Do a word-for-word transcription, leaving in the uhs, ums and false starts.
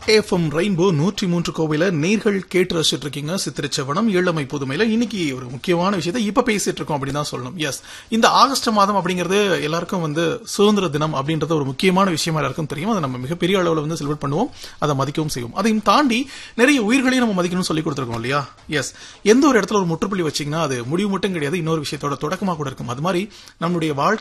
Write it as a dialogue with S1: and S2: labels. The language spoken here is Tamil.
S1: எஃப்எம் ரெயின்போ நூற்றி மூன்று கோவையில நேர்கள் கேட்டு ரசிச்சுட்டு இருக்கீங்க. சித்திரச்சவனம் இளமை புதுமையில இன்னைக்கு ஒரு முக்கியமான விஷயத்தை இப்ப பேசிட்டு இருக்கோம் அப்படின்னு தான் சொல்லணும். எஸ், இந்த ஆகஸ்ட் மாதம் அப்படிங்கிறது எல்லாருக்கும் வந்து சுதந்திர தினம் அப்படின்றது ஒரு முக்கியமான விஷயமா எல்லாருக்கும் தெரியும். அதை நம்ம மிகப்பெரிய அளவில் வந்து செலிப்ரேட் பண்ணுவோம், அதை மதிக்கவும் செய்வோம். அதையும் தாண்டி நிறைய உயிர்களையும் நம்ம மதிக்கணும்னு சொல்லி கொடுத்துருக்கோம் இல்லையா? எஸ், எந்த ஒரு இடத்துல ஒரு முற்றுப்புள்ளி வச்சீங்கன்னா அது முடிவு மட்டும் கிடையாது, இன்னொரு விஷயத்தோட தொடக்கமா கூட இருக்கும். அது மாதிரி நம்மளுடைய வாழ்க்கை